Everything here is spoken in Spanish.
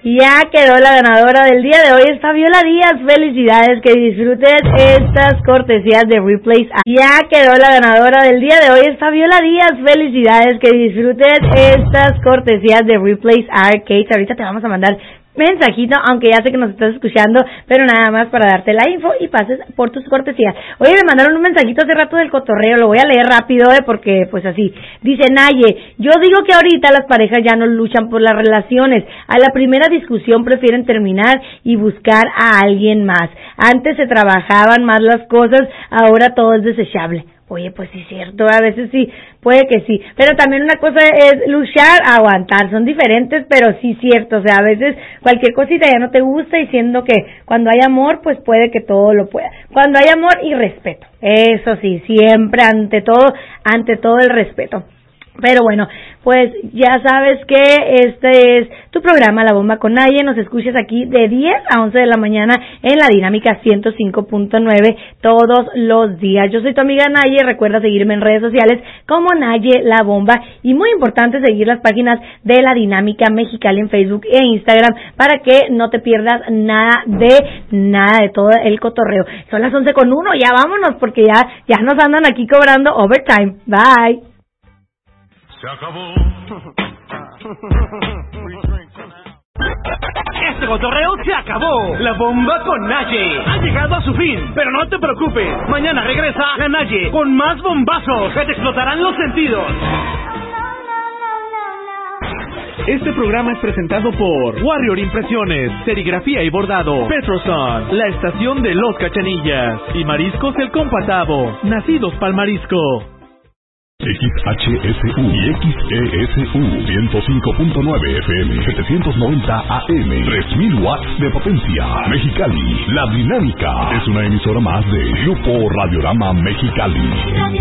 Ya quedó la ganadora del día de hoy, es Fabiola Díaz. Felicidades, que disfrutes estas cortesías de Replace. Ya quedó la ganadora del día de hoy, es Fabiola Díaz. Felicidades, que disfrutes estas cortesías de Replace Arcade. Ahorita te vamos a mandar mensajito, aunque ya sé que nos estás escuchando, pero nada más para darte la info y pases por tus cortesías. Oye, me mandaron un mensajito hace rato del cotorreo, lo voy a leer rápido, porque pues así, dice Naye, yo digo que ahorita las parejas ya no luchan por las relaciones, a la primera discusión prefieren terminar y buscar a alguien más. Antes se trabajaban más las cosas, ahora todo es desechable. Oye, pues sí, cierto, a veces sí, puede que sí, pero también una cosa es luchar, aguantar, son diferentes, pero sí, cierto, o sea, a veces cualquier cosita ya no te gusta, y siendo que cuando hay amor, pues puede que todo lo pueda, cuando hay amor y respeto, eso sí, siempre ante todo el respeto. Pero bueno, pues ya sabes que este es tu programa La Bomba con Naye. Nos escuchas aquí de 10 a 11 de la mañana en la Dinámica 105.9 todos los días. Yo soy tu amiga Naye. Recuerda seguirme en redes sociales como Naye La Bomba, y muy importante seguir las páginas de la Dinámica Mexicali en Facebook e Instagram para que no te pierdas nada de todo el cotorreo. Son las 11:01, ya vámonos porque ya nos andan aquí cobrando overtime. Bye. Se acabó. Este cotorreo se acabó. La Bomba con Naye ha llegado a su fin, pero no te preocupes. Mañana regresa la Naye con más bombazos que te explotarán los sentidos. Este programa es presentado por Warrior Impresiones, Serigrafía y Bordado, Petroson, la estación de los Cachanillas y Mariscos El Compatavo, nacidos pa'l marisco. XHSU y XESU 105.9 FM 790 AM 3000 watts de potencia. Mexicali, La Dinámica es una emisora más de Grupo Radiorama Mexicali.